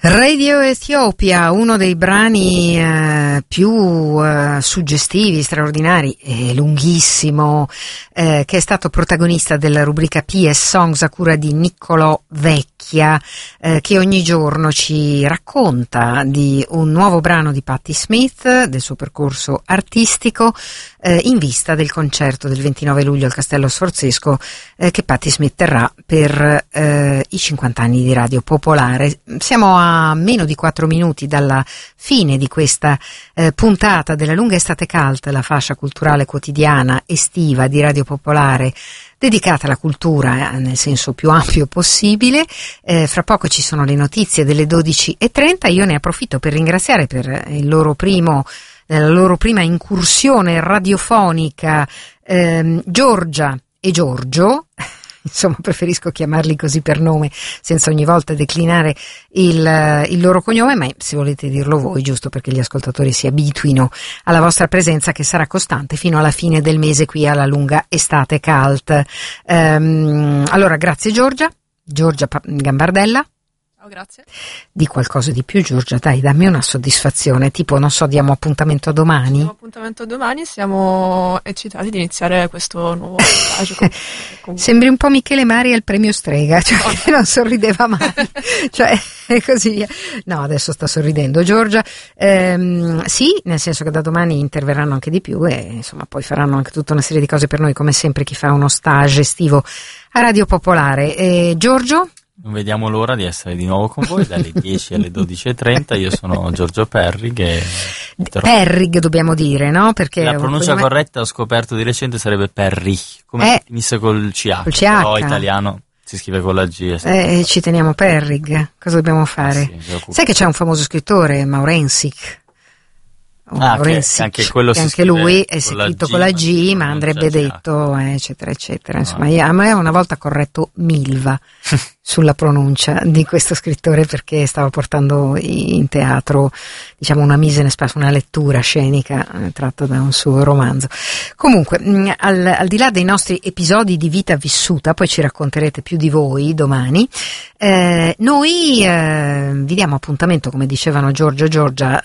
Radio Ethiopia, uno dei brani più suggestivi, straordinari e lunghissimo, che è stato protagonista della rubrica PS Songs a cura di Niccolò Vecchia, che ogni giorno ci racconta di un nuovo brano di Patti Smith, del suo percorso artistico, in vista del concerto del 29 luglio al Castello Sforzesco che Patti Smith terrà per i 50 anni di Radio Popolare. Siamo a meno di 4 minuti dalla fine di questa puntata della lunga estate cult, la fascia culturale quotidiana estiva di Radio Popolare dedicata alla cultura nel senso più ampio possibile. Fra poco ci sono le notizie delle 12:30. Io ne approfitto per ringraziare per la loro prima incursione radiofonica Giorgia e Giorgio. Insomma, preferisco chiamarli così per nome senza ogni volta declinare il loro cognome, ma se volete dirlo voi, giusto perché gli ascoltatori si abituino alla vostra presenza, che sarà costante fino alla fine del mese qui alla lunga estate cult. Allora, grazie Giorgia Gambardella. Oh, grazie. Di qualcosa di più, Giorgia, dai, dammi una soddisfazione, tipo, non so, diamo appuntamento a domani? Diamo appuntamento a domani, siamo eccitati di iniziare questo nuovo stage. Sembri un po' Michele Mari al premio Strega, cioè che non sorrideva mai, cioè, e così via. No, adesso sta sorridendo Giorgia. Sì, nel senso che da domani interverranno anche di più e, insomma, poi faranno anche tutta una serie di cose per noi, come sempre chi fa uno stage estivo a Radio Popolare. Giorgio? Non vediamo l'ora di essere di nuovo con voi dalle 10 alle 12:30. Io sono Giorgio Perrig e... Perrig dobbiamo dire, no? Perché la pronuncia corretta, ho scoperto di recente, sarebbe Perrig, come inizia col CH, però italiano si scrive con la G. Ci teniamo Perrig, cosa dobbiamo fare? Sì, sai che c'è un famoso scrittore, Maurensic, anche quello anche lui è scritto con la G, ma andrebbe detto eccetera eccetera. Insomma, a me una volta corretto Milva sulla pronuncia di questo scrittore, perché stava portando in teatro, diciamo, una mise en place, una lettura scenica tratta da un suo romanzo. Comunque, al di là dei nostri episodi di vita vissuta, poi ci racconterete più di voi domani, noi vi diamo appuntamento, come dicevano Giorgio e Giorgia,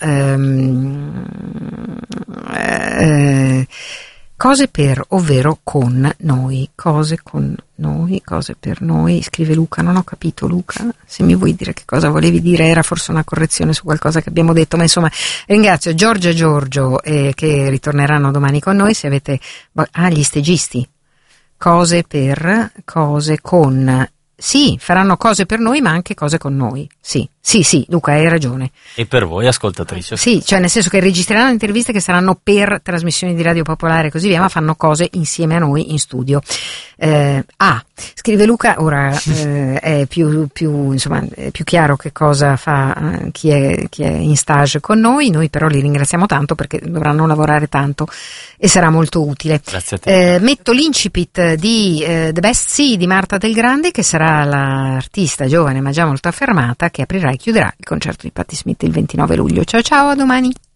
cose per, ovvero con noi, cose con noi, cose per noi, scrive Luca. Non ho capito, Luca, se mi vuoi dire che cosa volevi dire, era forse una correzione su qualcosa che abbiamo detto, ma insomma ringrazio Giorgia e Giorgio che ritorneranno domani con noi. Se avete gli stagisti, cose per, cose con, sì, faranno cose per noi ma anche cose con noi, sì, Luca, hai ragione. E per voi ascoltatrici? Sì, cioè nel senso che registreranno interviste che saranno per trasmissioni di Radio Popolare e così via, ma fanno cose insieme a noi in studio. Scrive Luca, ora è più insomma è più chiaro che cosa fa chi è in stage con noi. Noi però li ringraziamo tanto perché dovranno lavorare tanto e sarà molto utile. Grazie a te. Metto l'incipit di The Best Sea di Marta Del Grande, che sarà l'artista giovane ma già molto affermata che aprirà e chiuderà il concerto di Patti Smith il 29 luglio. Ciao, a domani.